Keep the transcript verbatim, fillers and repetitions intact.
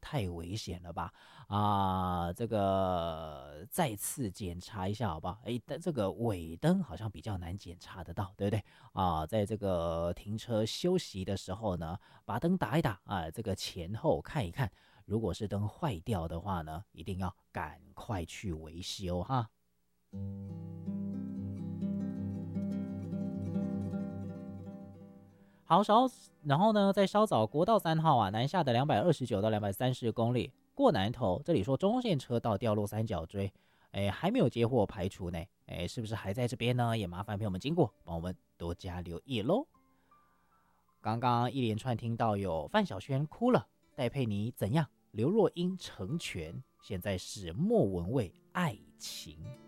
太危险了吧？啊，这个再次检查一下好不好？哎，但这个尾灯好像比较难检查得到，对不对？啊，在这个停车休息的时候呢，把灯打一打啊，这个前后看一看，如果是灯坏掉的话呢，一定要赶快去维修哈。好，稍然后呢，再稍早国道三号啊，南下的两百二十九到两百三十公里，过南头，这里说中线车道掉落三角锥，哎，还没有接获排除呢，哎，是不是还在这边呢？也麻烦朋友们经过，帮我们多加留意喽。刚刚一连串听到有范晓萱哭了，戴佩妮怎样，刘若英成全，现在是莫文蔚爱情。